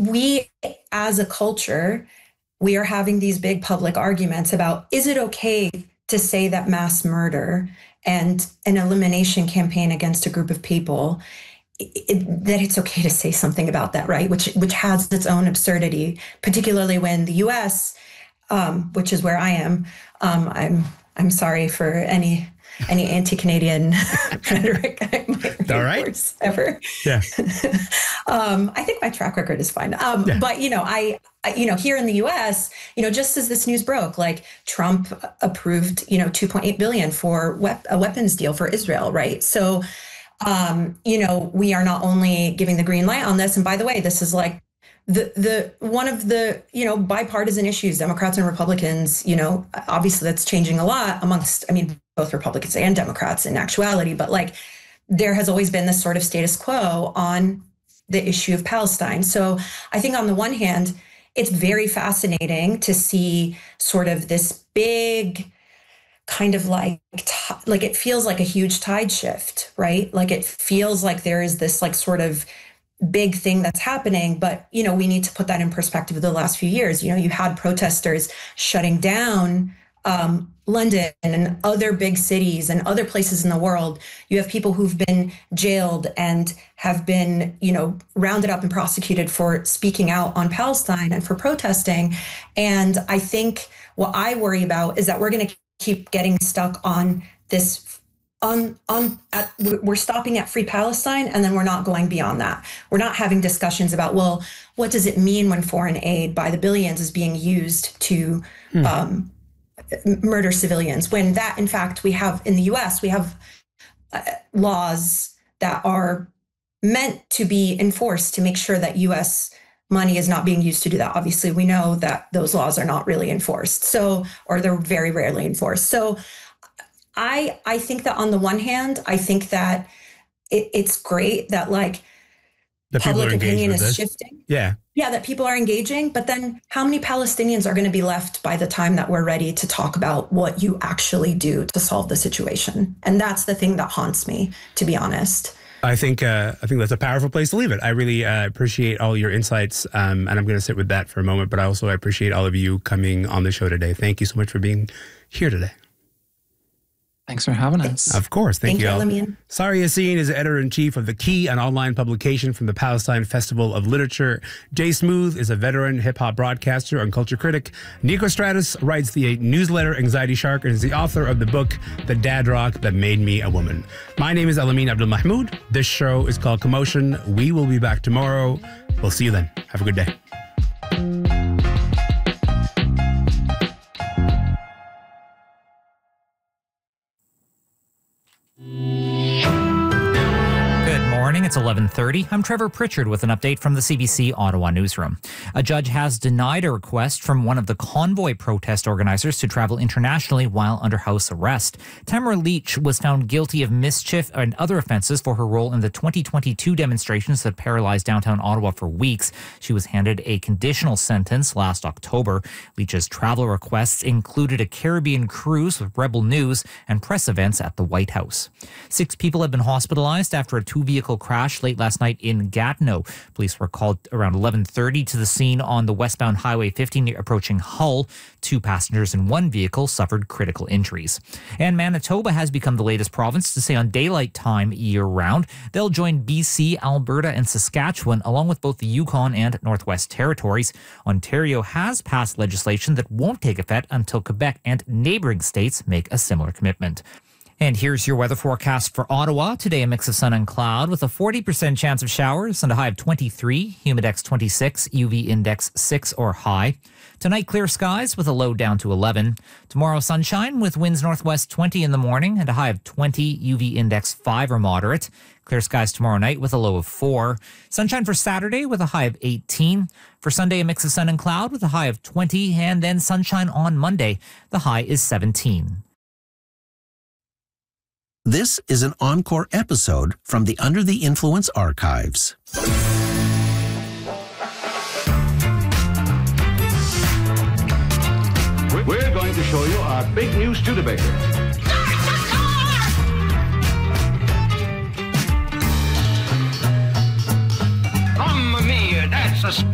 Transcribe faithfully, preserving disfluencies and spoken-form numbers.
we as a culture, we are having these big public arguments about, is it okay to say that mass murder and an elimination campaign against a group of people, it, that it's okay to say something about that, right? Which which has its own absurdity, particularly when the U S, um, which is where I am, um, I'm I'm sorry for any any anti-Canadian rhetoric I might All right. ever. Yeah. um, I think my track record is fine. Um, yeah. But, you know, I, I, you know, here in the U S, you know, just as this news broke, like Trump approved, you know, two point eight billion dollars for wep- a weapons deal for Israel, right? So, um, you know, we are not only giving the green light on this, and by the way, this is like the the one of the, you know, bipartisan issues, Democrats and Republicans, you know, obviously that's changing a lot amongst, I mean, both Republicans and Democrats in actuality, but like there has always been this sort of status quo on the issue of Palestine. So I think on the one hand, it's very fascinating to see sort of this big kind of like, t- like it feels like a huge tide shift, right? Like it feels like there is this like sort of big thing that's happening, but, you know, we need to put that in perspective of the last few years. You know, you had protesters shutting down um, London and other big cities and other places in the world. You have people who've been jailed and have been, you know, rounded up and prosecuted for speaking out on Palestine and for protesting. And I think what I worry about is that we're going to keep getting stuck on this on on at, we're stopping at free Palestine, and then we're not going beyond that. We're not having discussions about, well, what does it mean when foreign aid by the billions is being used to hmm. um, murder civilians, when that, in fact, we have in the U S, we have uh, laws that are meant to be enforced to make sure that U S money is not being used to do that. Obviously, we know that those laws are not really enforced, so, or they're very rarely enforced. So I I think that on the one hand, I think that it, it's great that like the public opinion is this. shifting. Yeah. Yeah, that people are engaging. But then how many Palestinians are going to be left by the time that we're ready to talk about what you actually do to solve the situation? And that's the thing that haunts me, to be honest. I think uh, I think that's a powerful place to leave it. I really uh, appreciate all your insights, um, and I'm going to sit with that for a moment. But I also appreciate all of you coming on the show today. Thank you so much for being here today. Thanks for having us. Of course. Thank, Thank you, you all. Sara Yassin is editor-in-chief of The Key, an online publication from the Palestine Festival of Literature. Jay Smooth is a veteran hip-hop broadcaster and culture critic. Nico Stratus writes the newsletter Anxiety Shark and is the author of the book The Dad Rock That Made Me a Woman. My name is Elamin Abdelmahmoud. This show is called Commotion. We will be back tomorrow. We'll see you then. Have a good day. It's eleven thirty. I'm Trevor Pritchard with an update from the C B C Ottawa newsroom. A judge has denied a request from one of the convoy protest organizers to travel internationally while under house arrest. Tamara Leach was found guilty of mischief and other offences for her role in the twenty twenty-two demonstrations that paralyzed downtown Ottawa for weeks. She was handed a conditional sentence last October. Leach's travel requests included a Caribbean cruise with Rebel News and press events at the White House. Six people have been hospitalized after a two-vehicle crash late last night in Gatineau. Police were called around eleven thirty to the scene on the westbound Highway fifty near approaching Hull. Two passengers in one vehicle suffered critical injuries. And Manitoba has become the latest province to stay on daylight time year-round. They'll join B C, Alberta, and Saskatchewan, along with both the Yukon and Northwest Territories. Ontario has passed legislation that won't take effect until Quebec and neighbouring states make a similar commitment. And here's your weather forecast for Ottawa. Today, a mix of sun and cloud with a forty percent chance of showers and a high of twenty-three, humidex twenty-six, U V index six or high. Tonight, clear skies with a low down to eleven. Tomorrow, sunshine with winds northwest twenty in the morning and a high of twenty, U V index five or moderate. Clear skies tomorrow night with a low of four. Sunshine for Saturday with a high of eighteen. For Sunday, a mix of sun and cloud with a high of twenty. And then sunshine on Monday. The high is seventeen. This is an encore episode from the Under the Influence archives. We're going to show you our big new Studebaker. Mamma mia, that's a